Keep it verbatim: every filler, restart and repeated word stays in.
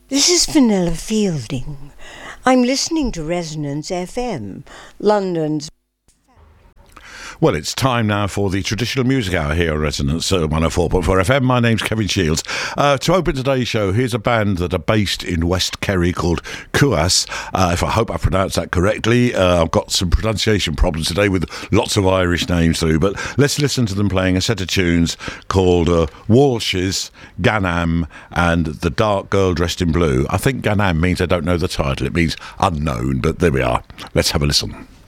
This is Vanilla Fielding. I'm listening to Resonance F M, London's... Well, it's time now for the traditional music hour here at Resonance uh, one oh four point four F M. My name's Kevin Shields. Uh, to open today's show, here's a band that are based in West Kerry called Kuas. Uh, if I hope I pronounced that correctly. Uh, I've got some pronunciation problems today with lots of Irish names through, but let's listen to them playing a set of tunes called uh, Walsh's, Ganam, and The Dark Girl Dressed in Blue. I think Ganam means I don't know the title. It means unknown, but there we are. Let's have a listen.